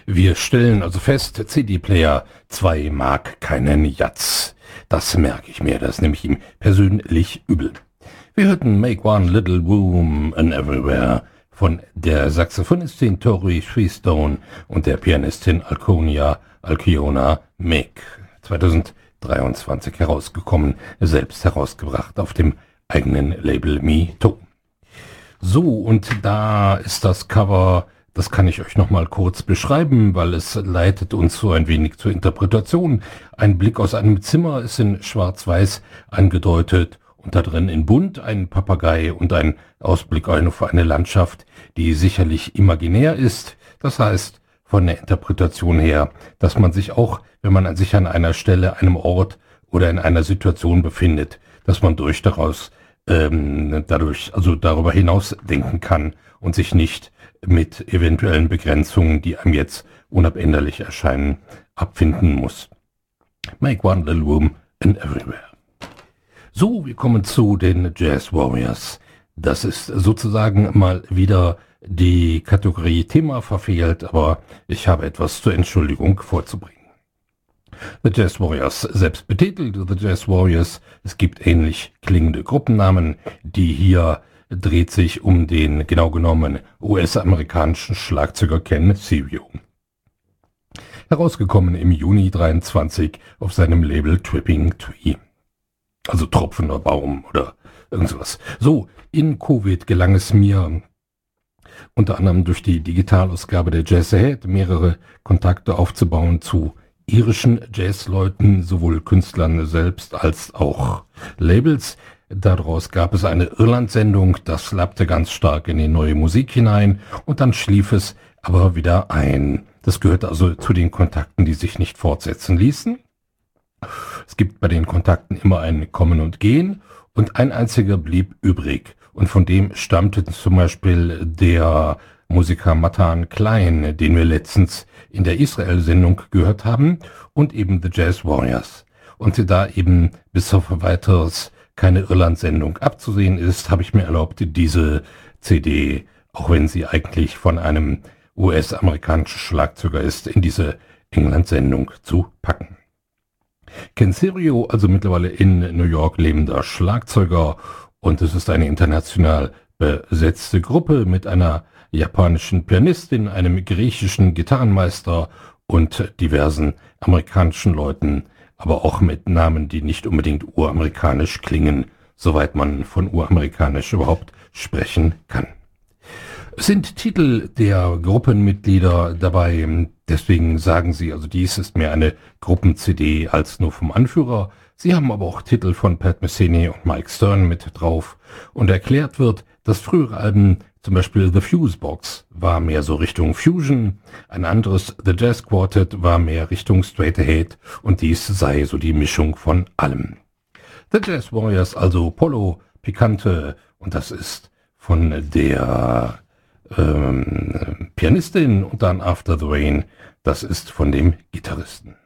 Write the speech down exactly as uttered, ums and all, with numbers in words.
Wir stellen also fest, C D-Player zwei mag keinen Jatz. Das merke ich mir, das nehme ich ihm persönlich übel. Wir hörten Make One Little Room and Everywhere von der Saxophonistin Tori Freestone und der Pianistin Alconia Alciona Meek. zweitausenddreiundzwanzig herausgekommen, selbst herausgebracht auf dem eigenen Label MeToo. So, und da ist das Cover, das kann ich euch nochmal kurz beschreiben, weil es leitet uns so ein wenig zur Interpretation. Ein Blick aus einem Zimmer ist in schwarz-weiß angedeutet und da drin in bunt ein Papagei und ein Ausblick auf eine Landschaft, die sicherlich imaginär ist. Das heißt, von der Interpretation her, dass man sich auch, wenn man sich an einer Stelle, einem Ort oder in einer Situation befindet, dass man durch daraus ähm, dadurch, also darüber hinaus denken kann und sich nicht mit eventuellen Begrenzungen, die einem jetzt unabänderlich erscheinen, abfinden muss. Make one little room and everywhere. So, wir kommen zu den Jazz Warriors. Das ist sozusagen mal wieder die Kategorie Thema verfehlt, aber ich habe etwas zur Entschuldigung vorzubringen. The Jazz Warriors, selbst betitelt The Jazz Warriors, es gibt ähnlich klingende Gruppennamen, die hier dreht sich um den genau genommen U S-amerikanischen Schlagzeuger Ken Serio. Herausgekommen im Juni dreiundzwanzig auf seinem Label Tripping Tree. Also tropfender Baum oder irgend sowas. So, in Covid gelang es mir, unter anderem durch die Digitalausgabe der Jazz Ahead, mehrere Kontakte aufzubauen zu irischen Jazzleuten, sowohl Künstlern selbst als auch Labels. Daraus gab es eine Irland-Sendung, das lappte ganz stark in die neue Musik hinein und dann schlief es aber wieder ein. Das gehört also zu den Kontakten, die sich nicht fortsetzen ließen. Es gibt bei den Kontakten immer ein Kommen und Gehen und ein einziger blieb übrig und von dem stammte zum Beispiel der Musiker Matan Klein, den wir letztens in der Israel-Sendung gehört haben, und eben The Jazz Warriors. Und da eben bis auf weiteres keine Irland-Sendung abzusehen ist, habe ich mir erlaubt, diese C D, auch wenn sie eigentlich von einem U S-amerikanischen Schlagzeuger ist, in diese England-Sendung zu packen. Ken Serio, also mittlerweile in New York lebender Schlagzeuger, und es ist eine international besetzte Gruppe mit einer japanischen Pianistin, einem griechischen Gitarrenmeister und diversen amerikanischen Leuten, aber auch mit Namen, die nicht unbedingt uramerikanisch klingen, soweit man von uramerikanisch überhaupt sprechen kann. Es sind Titel der Gruppenmitglieder dabei, deswegen sagen sie, also dies ist mehr eine Gruppen-C D als nur vom Anführer. Sie haben aber auch Titel von Pat Metheny und Mike Stern mit drauf und erklärt wird, dass frühere Alben, zum Beispiel The Fusebox, war mehr so Richtung Fusion, ein anderes The Jazz Quartet war mehr Richtung Straight Ahead und dies sei so die Mischung von allem. The Jazz Warriors, also Polo, Picante, und das ist von der ähm, Pianistin, und dann After the Rain, das ist von dem Gitarristen.